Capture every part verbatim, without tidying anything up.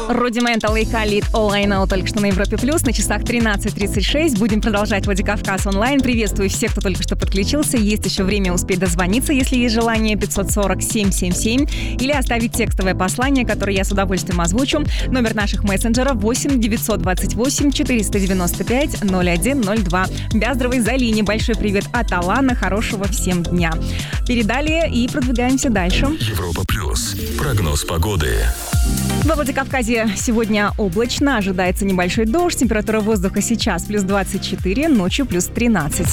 Рудиментал и Khalid All I Know только что на Европе Плюс. На часах тринадцать тридцать шесть. Будем продолжать Владикавказ онлайн. Приветствую всех, кто только что подключился. Есть еще время успеть дозвониться, если есть желание. пятьсот сорок семь семь семь. Или оставить текстовое послание, которое я с удовольствием озвучу. Номер наших мессенджеров восемь девятьсот двадцать восемь четыреста девяносто пять ноль один ноль два. Бяздровой Залине большой привет от Алана. Хорошего всем дня. Передали и продвигаемся дальше. Европа Плюс. Прогноз погоды. Во Владикавказе сегодня облачно, ожидается небольшой дождь, температура воздуха сейчас плюс двадцать четыре, ночью плюс тринадцать.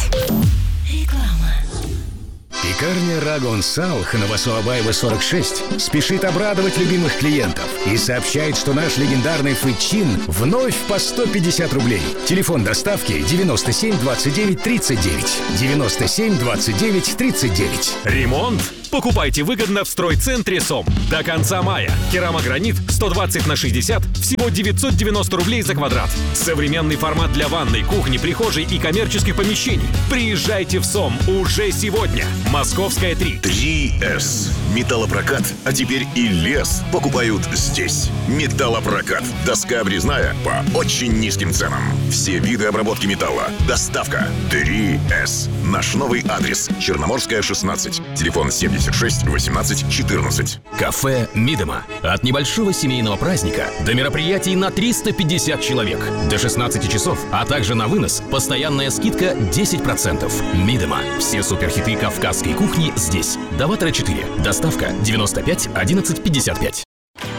Пекарня Рагон Салх на Васуабаева сорок шесть спешит обрадовать любимых клиентов и сообщает, что наш легендарный фычин вновь по сто пятьдесят рублей. Телефон доставки девяносто семь двадцать девять тридцать девять. девяносто семь двадцать девять тридцать девять. Ремонт? Покупайте выгодно в стройцентре СОМ. До конца мая. Керамогранит сто двадцать на шестьдесят, всего девятьсот девяносто рублей за квадрат. Современный формат для ванной, кухни, прихожей и коммерческих помещений. Приезжайте в СОМ уже сегодня. Московская три. три эс. Металлопрокат, а теперь и лес покупают здесь. Металлопрокат. Доска обрезная по очень низким ценам. Все виды обработки металла. Доставка. три эс. Наш новый адрес. Черноморская, шестнадцать. Телефон семьдесят шесть восемнадцать четырнадцать. Кафе «Мидома». От небольшого семейного праздника до мероприятий на триста пятьдесят человек. До шестнадцати часов, а также на вынос. Постоянная скидка десять процентов. «Мидома». Все суперхиты кавказской кухни здесь. Даватора четыре. Доставка девяносто пять одиннадцать пятьдесят пять.